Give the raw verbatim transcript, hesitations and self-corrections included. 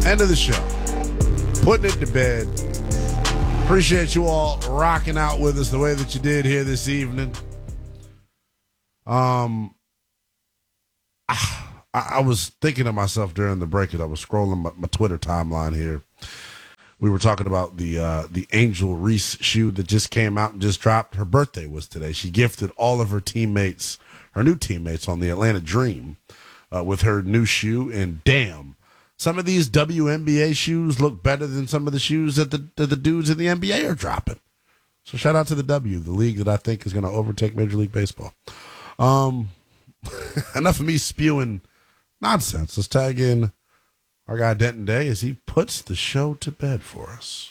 End of the show. Putting it to bed. Appreciate you all rocking out with us the way that you did here this evening. Um, I, I was thinking to myself during the break as I was scrolling my, my Twitter timeline here. We were talking about the uh, the Angel Reese shoe that just came out and just dropped. Her birthday was today. She gifted all of her teammates, her new teammates on the Atlanta Dream, uh, with her new shoe. And damn, some of these W N B A shoes look better than some of the shoes that the that the dudes in the N B A are dropping. So shout out to the W, the league that I think is going to overtake Major League Baseball. Um, enough of me spewing nonsense. Let's tag in our guy Denton Day as he puts the show to bed for us.